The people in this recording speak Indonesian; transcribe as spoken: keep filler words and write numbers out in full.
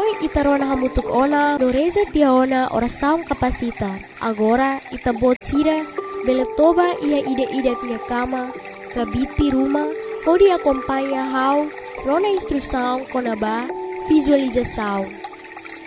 itarona hamutuk ona doreza tiaona ora saum kapasita. Agora ita bot sira beletoba ia ide-ide tia kama kabiti rumah pode acompanha how rona instrução conaba visualização.